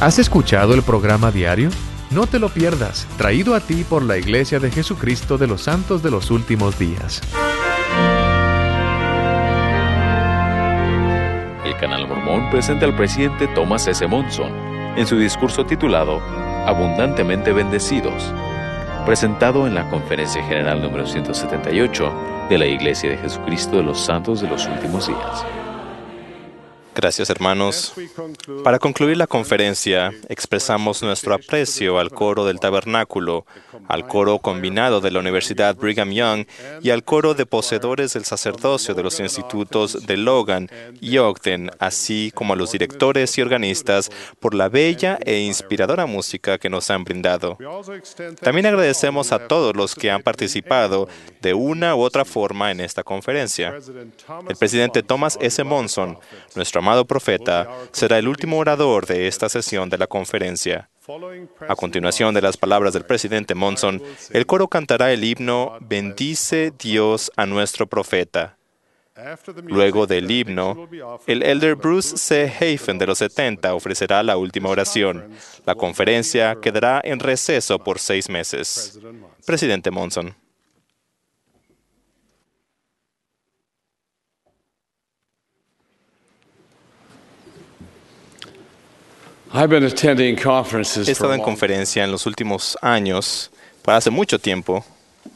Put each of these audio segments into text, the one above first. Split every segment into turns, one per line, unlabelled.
¿Has escuchado el programa diario? No te lo pierdas, traído a ti por la Iglesia de Jesucristo de los Santos de los Últimos Días.
El Canal Mormón presenta al presidente Thomas S. Monson en su discurso titulado Abundantemente Bendecidos, presentado en la Conferencia General número 178 de la Iglesia de Jesucristo de los Santos de los Últimos Días.
Gracias, hermanos. Para concluir la conferencia, expresamos nuestro aprecio al coro del Tabernáculo, al coro combinado de la Universidad Brigham Young y al coro de poseedores del sacerdocio de los institutos de Logan y Ogden, así como a los directores y organistas por la bella e inspiradora música que nos han brindado. También agradecemos a todos los que han participado de una u otra forma en esta conferencia. El presidente Thomas S. Monson, nuestro amado profeta, será el último orador de esta sesión de la conferencia. A continuación de las palabras del presidente Monson, el coro cantará el himno Bendice Dios a nuestro profeta. Luego del himno, el elder Bruce C. Hafen de los 70 ofrecerá la última oración. La conferencia quedará en receso por 6 meses. Presidente Monson. He estado en conferencia en los últimos años, para hace mucho tiempo,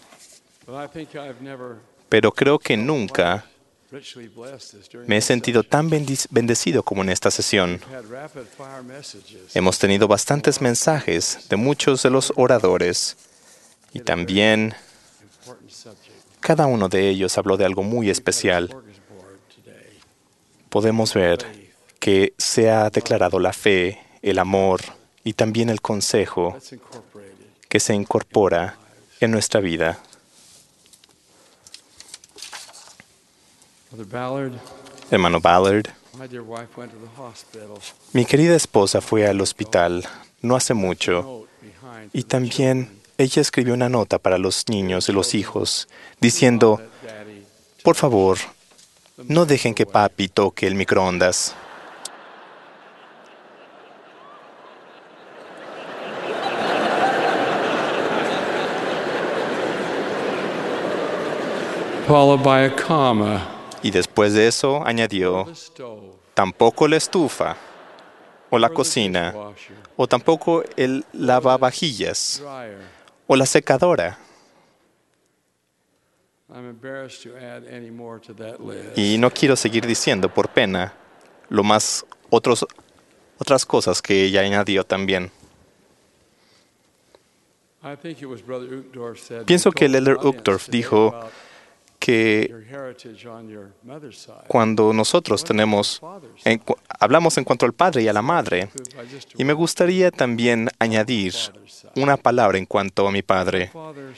pero creo que nunca me he sentido tan bendecido como en esta sesión. Hemos tenido bastantes mensajes de muchos de los oradores y también cada uno de ellos habló de algo muy especial. Podemos ver que se ha declarado la fe, el amor y también el consejo que se incorpora en nuestra vida. Hermano Ballard, mi querida esposa fue al hospital no hace mucho y también ella escribió una nota para los niños y los hijos diciendo, por favor, no dejen que papi toque el microondas.
Followed by a comma.
Y después de eso añadió, tampoco la estufa, o la cocina, o tampoco el lavavajillas, o la secadora. Y no quiero seguir diciendo, por pena, otras cosas que ella añadió también. Pienso que el elder Uchtdorf dijo que cuando nosotros hablamos en cuanto al padre y a la madre, y me gustaría también añadir una palabra en cuanto a mi padre.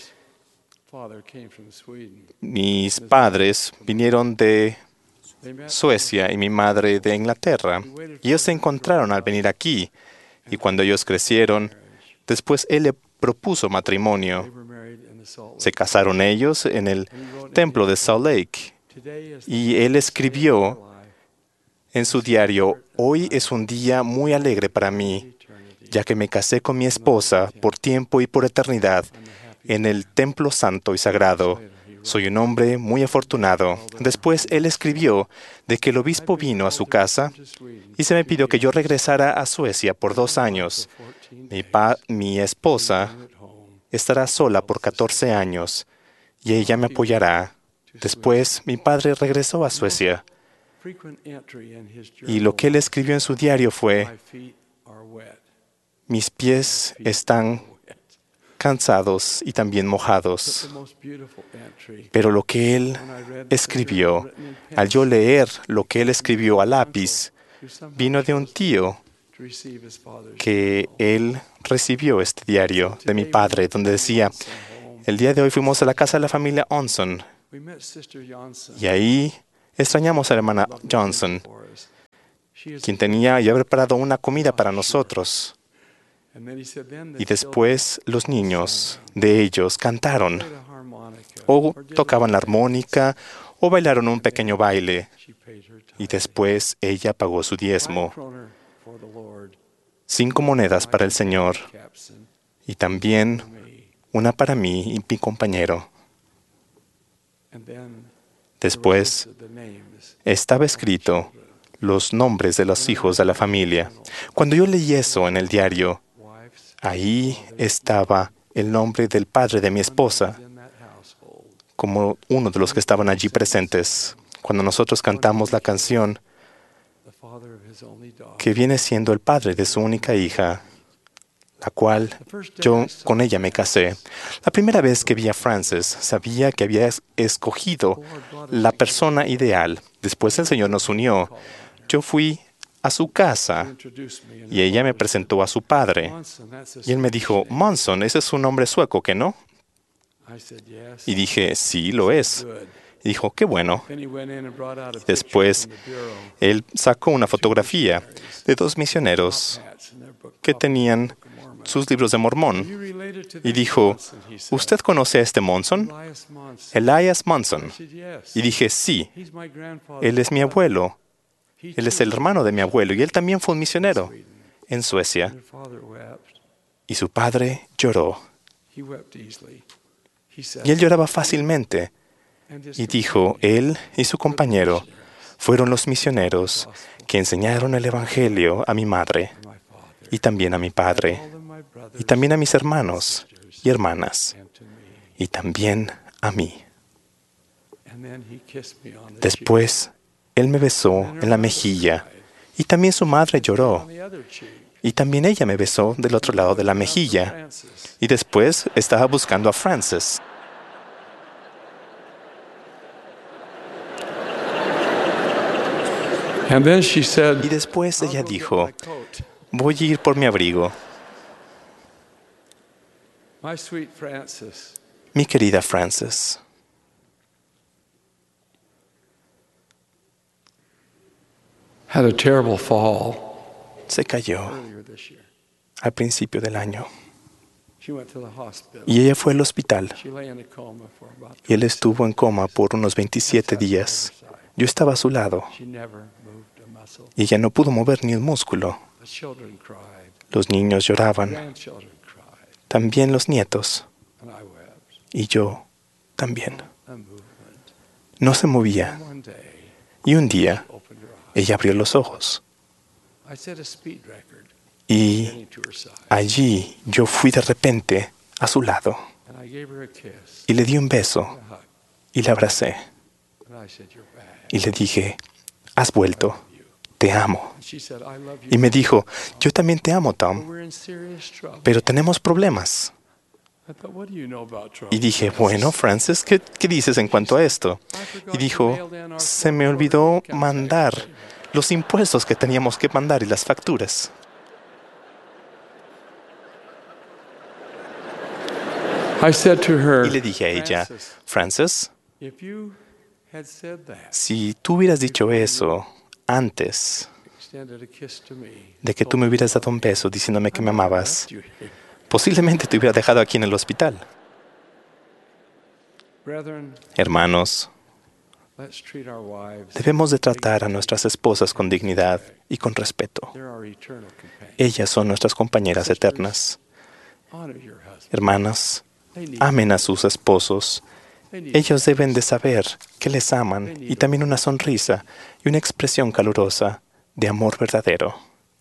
Mis padres vinieron de Suecia y mi madre de Inglaterra, y ellos se encontraron al venir aquí, y cuando ellos crecieron, después él le propuso matrimonio. Se casaron ellos en el templo de Salt Lake y él escribió en su diario, hoy es un día muy alegre para mí, ya que me casé con mi esposa por tiempo y por eternidad en el templo santo y sagrado. Soy un hombre muy afortunado. Después él escribió de que el obispo vino a su casa y se me pidió que yo regresara a Suecia por 2 años. Mi esposa estará sola por 14 años y ella me apoyará. Después, mi padre regresó a Suecia y lo que él escribió en su diario fue, mis pies están cansados y también mojados. Pero lo que él escribió, al yo leer lo que él escribió a lápiz, vino de un tío que él recibió este diario de mi padre, donde decía, el día de hoy fuimos a la casa de la familia Onson y ahí extrañamos a la hermana Johnson, quien tenía ya preparado una comida para nosotros. Y después los niños de ellos cantaron, o tocaban la armónica, o bailaron un pequeño baile. Y después ella pagó su diezmo. 5 monedas para el Señor y también una para mí y mi compañero. Después estaba escrito los nombres de los hijos de la familia. Cuando yo leí eso en el diario, ahí estaba el nombre del padre de mi esposa como uno de los que estaban allí presentes. Cuando nosotros cantamos la canción que viene siendo el padre de su única hija, la cual yo con ella me casé. La primera vez que vi a Frances, sabía que había escogido la persona ideal. Después el Señor nos unió. Yo fui a su casa y ella me presentó a su padre. Y él me dijo, Monson, ese es un nombre sueco, ¿que no? Y dije, sí, lo es. Y dijo, qué bueno. Después, él sacó una fotografía de 2 misioneros que tenían sus libros de Mormón. Y dijo, ¿usted conoce a este Monson? Elias Monson. Y dije, sí, él es mi abuelo. Él es el hermano de mi abuelo y él también fue un misionero en Suecia. Y su padre lloró. Y él lloraba fácilmente. Y dijo, él y su compañero fueron los misioneros que enseñaron el Evangelio a mi madre y también a mi padre y también a mis hermanos y hermanas y también a mí. Después, él me besó en la mejilla y también su madre lloró y también ella me besó del otro lado de la mejilla y después estaba buscando a Frances. Y después ella dijo, voy a ir por mi abrigo. Mi querida Frances,
had a terrible fall.
se cayó al principio del año. Y ella fue al hospital. Y él estuvo en coma por unos 27 días. Yo estaba a su lado. Y ella no pudo mover ni un músculo. Los niños lloraban. También los nietos. Y yo también. No se movía. Y un día, ella abrió los ojos. Y allí yo fui de repente a su lado. Y le di un beso. Y la abracé. Y le dije, has vuelto. Te amo. Y me dijo, yo también te amo, Tom. Pero tenemos problemas. Y dije, bueno, Frances, ¿qué dices en cuanto a esto? Y dijo, se me olvidó mandar los impuestos que teníamos que mandar y las facturas. Y le dije a ella, Frances, si tú hubieras dicho eso antes de que tú me hubieras dado un beso diciéndome que me amabas, posiblemente te hubiera dejado aquí en el hospital. Hermanos, debemos de tratar a nuestras esposas con dignidad y con respeto. Ellas son nuestras compañeras eternas. Hermanas, amen a sus esposos. Ellos deben de saber que les aman y también una sonrisa y una expresión calurosa de amor verdadero.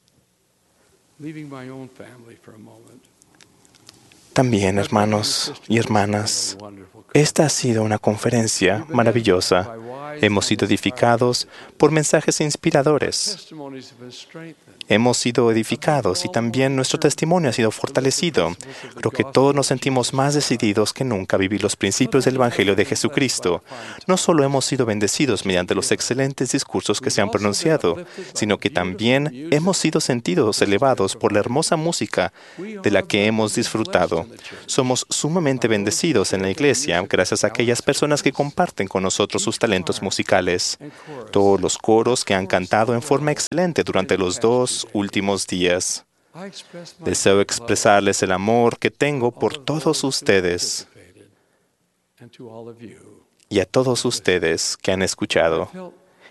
También, hermanos y hermanas, esta ha sido una conferencia maravillosa. Hemos sido edificados por mensajes inspiradores. Hemos sido edificados y también nuestro testimonio ha sido fortalecido. Creo que todos nos sentimos más decididos que nunca a vivir los principios del Evangelio de Jesucristo. No solo hemos sido bendecidos mediante los excelentes discursos que se han pronunciado, sino que también hemos sido sentidos elevados por la hermosa música de la que hemos disfrutado. Somos sumamente bendecidos en la iglesia gracias a aquellas personas que comparten con nosotros sus talentos musicales. Todos los coros que han cantado en forma excelente durante los 2 últimos días. Deseo expresarles el amor que tengo por todos ustedes y a todos ustedes que han escuchado.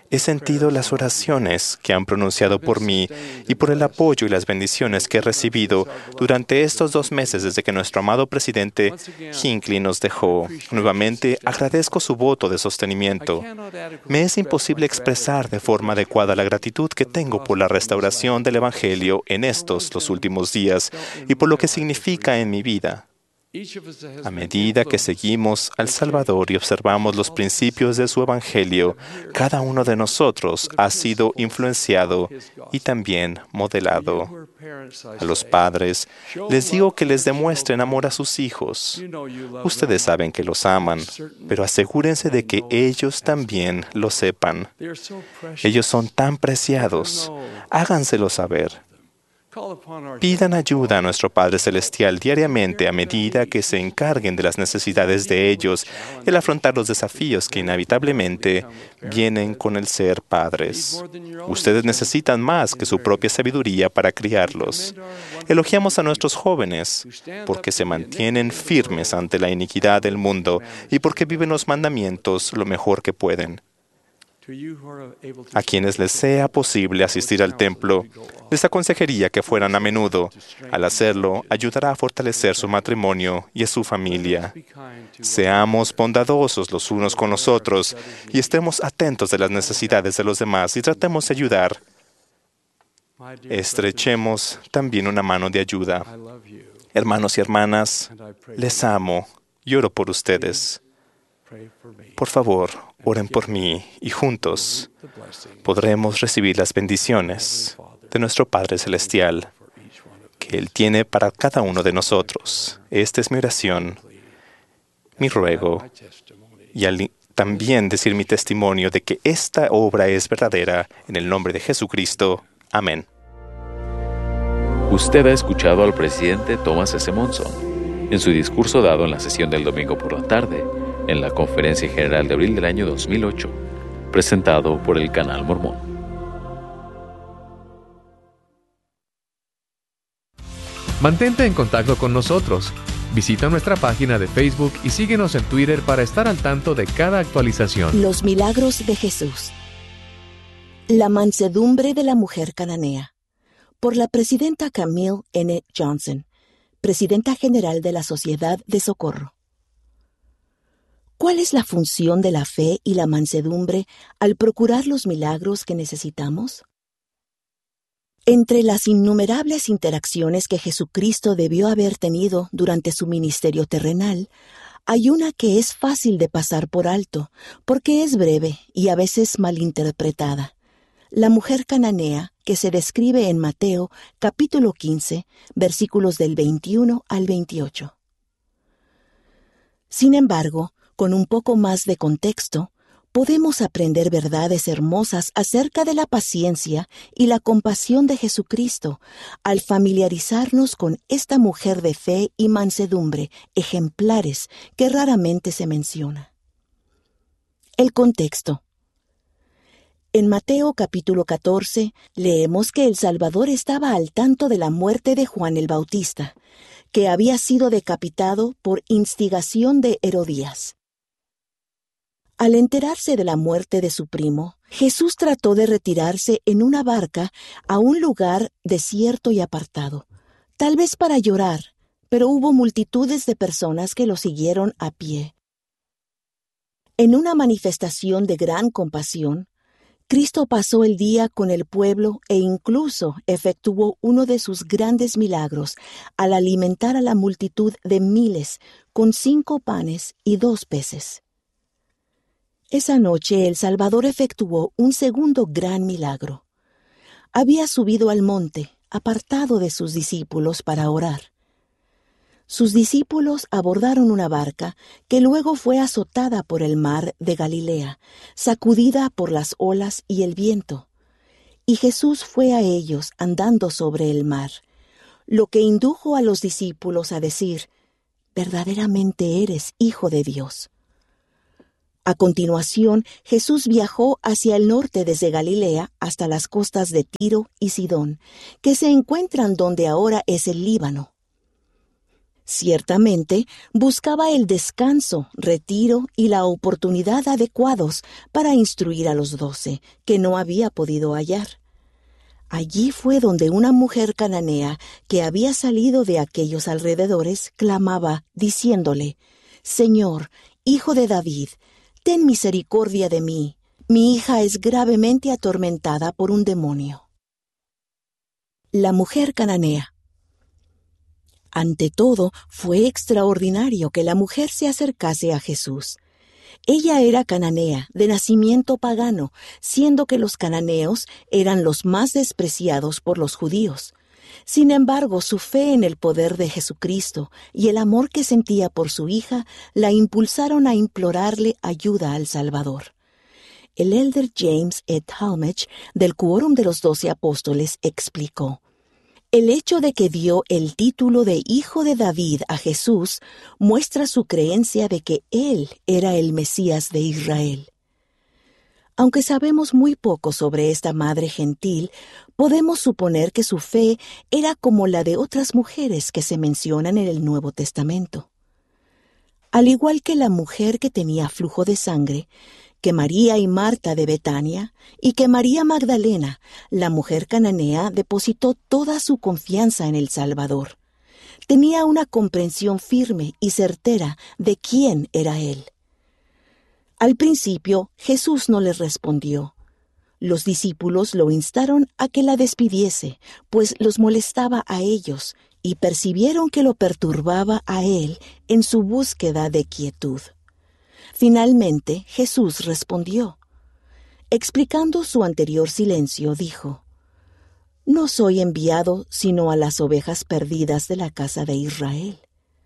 He sentido las oraciones que han pronunciado por mí y por el apoyo y las bendiciones que he recibido durante estos 2 meses desde que nuestro amado presidente Hinckley nos dejó. Nuevamente, agradezco su voto de sostenimiento. Me es imposible expresar de forma adecuada la gratitud que tengo por la restauración del Evangelio en estos, los últimos días, y por lo que significa en mi vida. A medida que seguimos al Salvador y observamos los principios de su Evangelio, cada uno de nosotros ha sido influenciado y también modelado. A los padres, les digo que les demuestren amor a sus hijos. Ustedes saben que los aman, pero asegúrense de que ellos también lo sepan. Ellos son tan preciados. Háganselo saber. Pidan ayuda a nuestro Padre Celestial diariamente a medida que se encarguen de las necesidades de ellos y al afrontar los desafíos que inevitablemente vienen con el ser padres. Ustedes necesitan más que su propia sabiduría para criarlos. Elogiamos a nuestros jóvenes porque se mantienen firmes ante la iniquidad del mundo y porque viven los mandamientos lo mejor que pueden. A quienes les sea posible asistir al templo, les aconsejaría que fueran a menudo. Al hacerlo, ayudará a fortalecer su matrimonio y a su familia. Seamos bondadosos los unos con los otros y estemos atentos de las necesidades de los demás y tratemos de ayudar. Estrechemos también una mano de ayuda. Hermanos y hermanas, les amo y oro por ustedes. Por favor, oren por mí y juntos podremos recibir las bendiciones de nuestro Padre Celestial que Él tiene para cada uno de nosotros. Esta es mi oración, mi ruego y también decir mi testimonio de que esta obra es verdadera en el nombre de Jesucristo. Amén.
Usted ha escuchado al presidente Thomas S. Monson en su discurso dado en la sesión del domingo por la tarde en la Conferencia General de abril del año 2008, presentado por el Canal Mormón.
Mantente en contacto con nosotros. Visita nuestra página de Facebook y síguenos en Twitter para estar al tanto de cada actualización.
Los milagros de Jesús. La mansedumbre de la mujer cananea. Por la presidenta Camille N. Johnson, presidenta general de la Sociedad de Socorro. ¿Cuál es la función de la fe y la mansedumbre al procurar los milagros que necesitamos? Entre las innumerables interacciones que Jesucristo debió haber tenido durante su ministerio terrenal, hay una que es fácil de pasar por alto, porque es breve y a veces malinterpretada. La mujer cananea, que se describe en Mateo, capítulo 15, versículos del 21 al 28. Sin embargo, con un poco más de contexto, podemos aprender verdades hermosas acerca de la paciencia y la compasión de Jesucristo al familiarizarnos con esta mujer de fe y mansedumbre ejemplares que raramente se menciona. El contexto. En Mateo capítulo 14 leemos que el Salvador estaba al tanto de la muerte de Juan el Bautista, que había sido decapitado por instigación de Herodías. Al enterarse de la muerte de su primo, Jesús trató de retirarse en una barca a un lugar desierto y apartado, tal vez para llorar, pero hubo multitudes de personas que lo siguieron a pie. En una manifestación de gran compasión, Cristo pasó el día con el pueblo e incluso efectuó uno de sus grandes milagros al alimentar a la multitud de miles con 5 panes y 2 peces. Esa noche el Salvador efectuó un segundo gran milagro. Había subido al monte, apartado de sus discípulos, para orar. Sus discípulos abordaron una barca que luego fue azotada por el mar de Galilea, sacudida por las olas y el viento. Y Jesús fue a ellos andando sobre el mar, lo que indujo a los discípulos a decir: «Verdaderamente eres Hijo de Dios». A continuación, Jesús viajó hacia el norte desde Galilea hasta las costas de Tiro y Sidón, que se encuentran donde ahora es el Líbano. Ciertamente, buscaba el descanso, retiro y la oportunidad adecuados para instruir a los 12, que no había podido hallar. Allí fue donde una mujer cananea que había salido de aquellos alrededores clamaba, diciéndole: «Señor, hijo de David, ten misericordia de mí. Mi hija es gravemente atormentada por un demonio». La mujer cananea. Ante todo, fue extraordinario que la mujer se acercase a Jesús. Ella era cananea, de nacimiento pagano, siendo que los cananeos eran los más despreciados por los judíos. Sin embargo, su fe en el poder de Jesucristo y el amor que sentía por su hija la impulsaron a implorarle ayuda al Salvador. El elder James E. Talmage, del Quórum de los 12 Apóstoles, explicó: «El hecho de que dio el título de Hijo de David a Jesús muestra su creencia de que Él era el Mesías de Israel». Aunque sabemos muy poco sobre esta madre gentil, podemos suponer que su fe era como la de otras mujeres que se mencionan en el Nuevo Testamento. Al igual que la mujer que tenía flujo de sangre, que María y Marta de Betania, y que María Magdalena, la mujer cananea depositó toda su confianza en el Salvador. Tenía una comprensión firme y certera de quién era Él. Al principio, Jesús no les respondió. Los discípulos lo instaron a que la despidiese, pues los molestaba a ellos, y percibieron que lo perturbaba a Él en su búsqueda de quietud. Finalmente, Jesús respondió. Explicando su anterior silencio, dijo: «No soy enviado sino a las ovejas perdidas de la casa de Israel».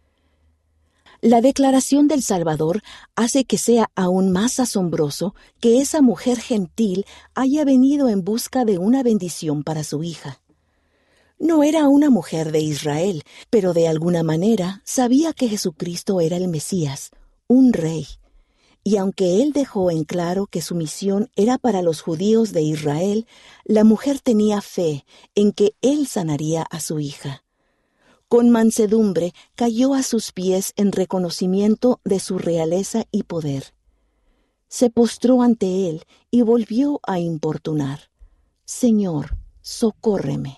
La declaración del Salvador hace que sea aún más asombroso que esa mujer gentil haya venido en busca de una bendición para su hija. No era una mujer de Israel, pero de alguna manera sabía que Jesucristo era el Mesías, un rey. Y aunque él dejó en claro que su misión era para los judíos de Israel, la mujer tenía fe en que él sanaría a su hija. Con mansedumbre cayó a sus pies en reconocimiento de su realeza y poder. Se postró ante él y volvió a importunar: «Señor, socórreme».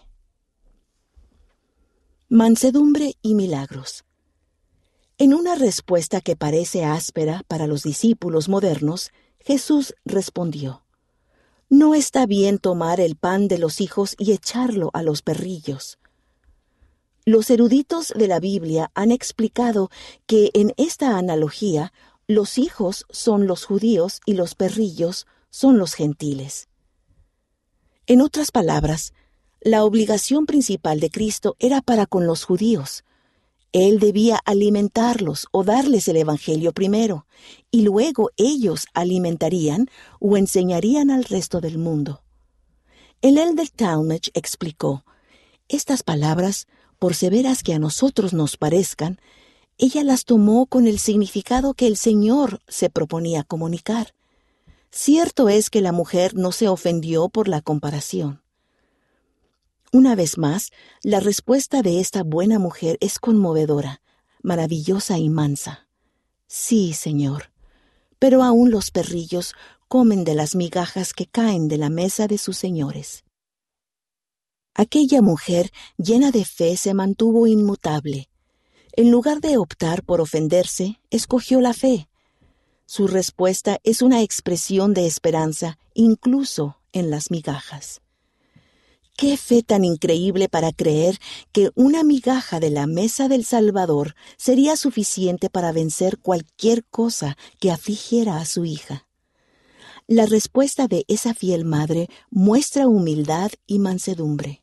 Mansedumbre y milagros. En una respuesta que parece áspera para los discípulos modernos, Jesús respondió: «No está bien tomar el pan de los hijos y echarlo a los perrillos». Los eruditos de la Biblia han explicado que en esta analogía los hijos son los judíos y los perrillos son los gentiles. En otras palabras, la obligación principal de Cristo era para con los judíos. Él debía alimentarlos o darles el Evangelio primero, y luego ellos alimentarían o enseñarían al resto del mundo. El elder Talmage explicó: «Estas palabras, por severas que a nosotros nos parezcan, ella las tomó con el significado que el Señor se proponía comunicar. Cierto es que la mujer no se ofendió por la comparación». Una vez más, la respuesta de esta buena mujer es conmovedora, maravillosa y mansa. «Sí, Señor, pero aún los perrillos comen de las migajas que caen de la mesa de sus señores». Aquella mujer, llena de fe, se mantuvo inmutable. En lugar de optar por ofenderse, escogió la fe. Su respuesta es una expresión de esperanza, incluso en las migajas. ¡Qué fe tan increíble para creer que una migaja de la mesa del Salvador sería suficiente para vencer cualquier cosa que afligiera a su hija! La respuesta de esa fiel madre muestra humildad y mansedumbre.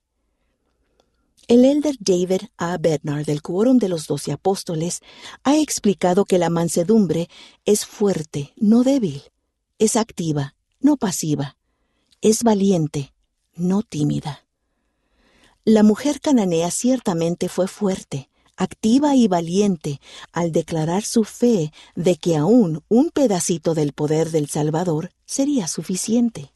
El elder David A. Bednar del Quórum de los 12 Apóstoles ha explicado que la mansedumbre es fuerte, no débil, es activa, no pasiva, es valiente, no tímida. La mujer cananea ciertamente fue fuerte, activa y valiente al declarar su fe de que aún un pedacito del poder del Salvador sería suficiente.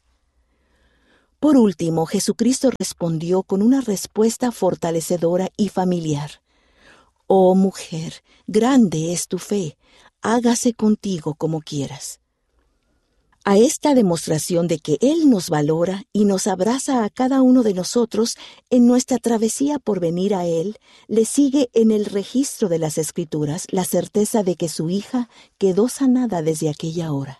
Por último, Jesucristo respondió con una respuesta fortalecedora y familiar: Oh mujer, grande es tu fe, hágase contigo como quieras. A esta demostración de que Él nos valora y nos abraza a cada uno de nosotros en nuestra travesía por venir a Él, le sigue en el registro de las Escrituras la certeza de que su hija quedó sanada desde aquella hora.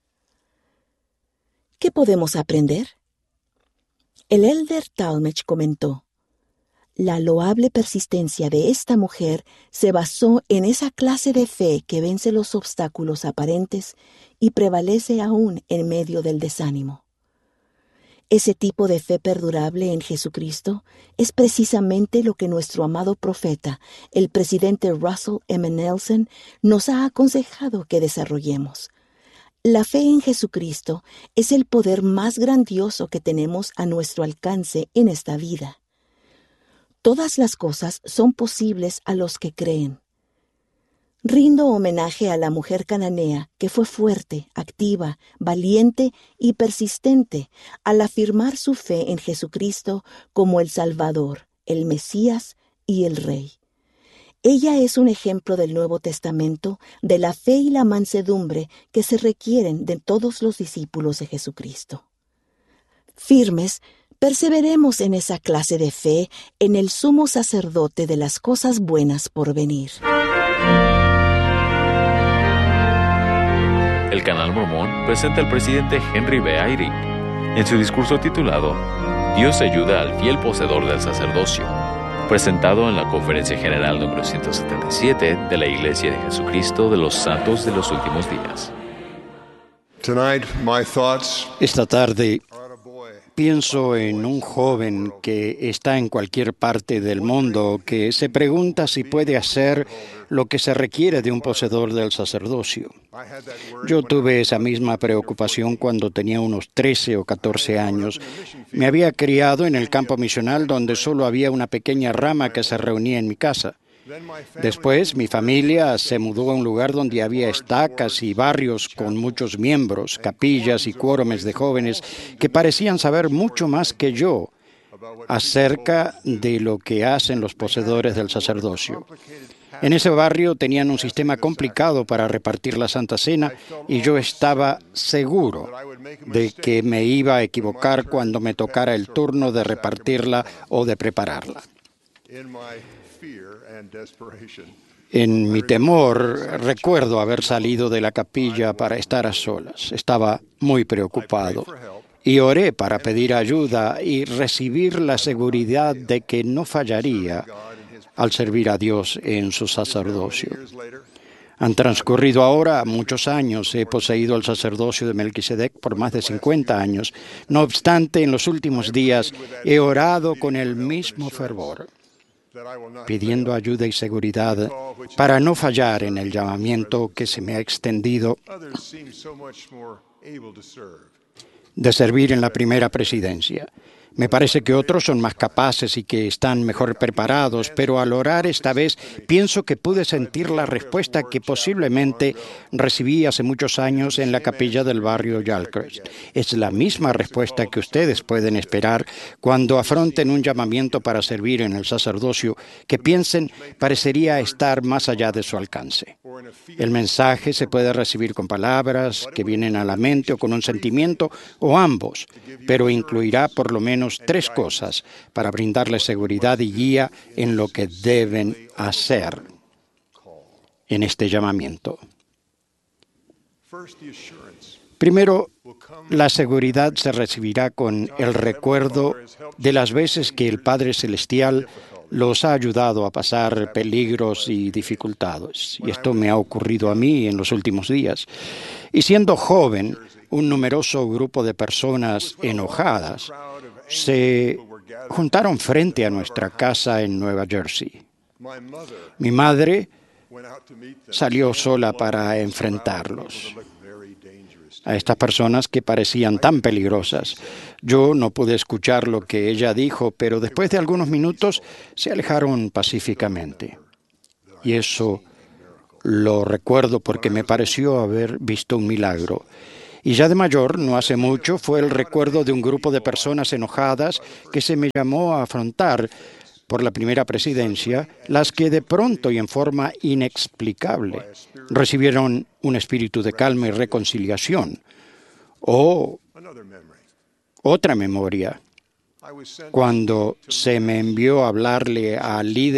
¿Qué podemos aprender? El elder Talmage comentó: la loable persistencia de esta mujer se basó en esa clase de fe que vence los obstáculos aparentes y prevalece aún en medio del desánimo. Ese tipo de fe perdurable en Jesucristo es precisamente lo que nuestro amado profeta, el presidente Russell M. Nelson, nos ha aconsejado que desarrollemos. La fe en Jesucristo es el poder más grandioso que tenemos a nuestro alcance en esta vida. Todas las cosas son posibles a los que creen. Rindo homenaje a la mujer cananea que fue fuerte, activa, valiente y persistente al afirmar su fe en Jesucristo como el Salvador, el Mesías y el Rey. Ella es un ejemplo del Nuevo Testamento de la fe y la mansedumbre que se requieren de todos los discípulos de Jesucristo. Firmes, perseveremos en esa clase de fe en el sumo sacerdote de las cosas buenas por venir.
El Canal Mormón presenta al presidente Henry B. Eyring en su discurso titulado Dios ayuda al fiel poseedor del sacerdocio, presentado en la Conferencia General número 177 de la Iglesia de Jesucristo de los Santos de los Últimos Días.
Esta tarde pienso en un joven que está en cualquier parte del mundo que se pregunta si puede hacer lo que se requiere de un poseedor del sacerdocio. Yo tuve esa misma preocupación cuando tenía unos 13 o 14 años. Me había criado en el campo misional donde solo había una pequeña rama que se reunía en mi casa. Después, mi familia se mudó a un lugar donde había estacas y barrios con muchos miembros, capillas y quórumes de jóvenes que parecían saber mucho más que yo acerca de lo que hacen los poseedores del sacerdocio. En ese barrio tenían un sistema complicado para repartir la Santa Cena y yo estaba seguro de que me iba a equivocar cuando me tocara el turno de repartirla o de prepararla. En mi temor, recuerdo haber salido de la capilla para estar a solas. Estaba muy preocupado y oré para pedir ayuda y recibir la seguridad de que no fallaría al servir a Dios en su sacerdocio. Han transcurrido ahora muchos años. He poseído el sacerdocio de Melquisedec por más de 50 años. No obstante, en los últimos días he orado con el mismo fervor, pidiendo ayuda y seguridad para no fallar en el llamamiento que se me ha extendido de servir en la primera presidencia. Me parece que otros son más capaces y que están mejor preparados, pero al orar esta vez pienso que pude sentir la respuesta que posiblemente recibí hace muchos años en la capilla del barrio Yalcrest. Es la misma respuesta que ustedes pueden esperar cuando afronten un llamamiento para servir en el sacerdocio que piensen parecería estar más allá de su alcance. El mensaje se puede recibir con palabras que vienen a la mente o con un sentimiento o ambos, pero incluirá por lo menos 3 cosas para brindarles seguridad y guía en lo que deben hacer en este llamamiento. Primero, la seguridad se recibirá con el recuerdo de las veces que el Padre Celestial los ha ayudado a pasar peligros y dificultades. Y esto me ha ocurrido a mí en los últimos días. Y siendo joven, un numeroso grupo de personas enojadas se juntaron frente a nuestra casa en Nueva Jersey. Mi madre salió sola para enfrentarlos, a estas personas que parecían tan peligrosas. Yo no pude escuchar lo que ella dijo, pero después de algunos minutos se alejaron pacíficamente. Y eso lo recuerdo porque me pareció haber visto un milagro. Y ya de mayor, no hace mucho, fue el recuerdo de un grupo de personas enojadas que se me llamó a afrontar por la primera presidencia, las que de pronto y en forma inexplicable recibieron un espíritu de calma y reconciliación. O otra memoria, cuando se me envió a hablarle al líder